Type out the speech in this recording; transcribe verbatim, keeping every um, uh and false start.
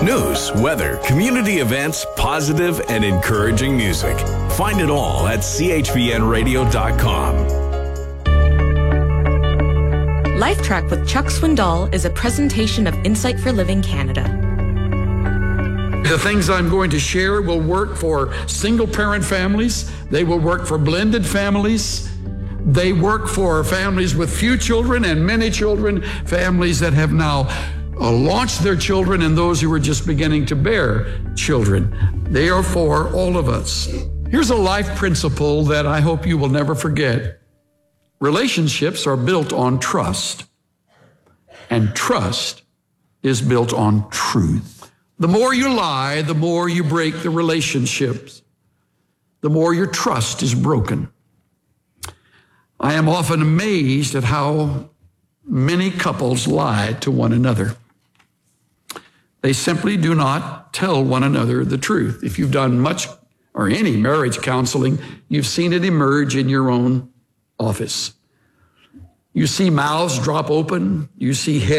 News, weather, community events, positive and encouraging music. Find it all at C H V N radio dot com. Life Track with Chuck Swindoll is a presentation of Insight for Living Canada. The things I'm going to share will work for single-parent families. They will work for blended families. They work for families with few children and many children, families that have now uh, launched their children, and those who are just beginning to bear children. They are for all of us. Here's a life principle that I hope you will never forget. Relationships are built on trust, and trust is built on truth. The more you lie, the more you break the relationships, the more your trust is broken. I am often amazed at how many couples lie to one another. They simply do not tell one another the truth. If you've done much or any marriage counseling, you've seen it emerge in your own office. You see mouths drop open. You see heads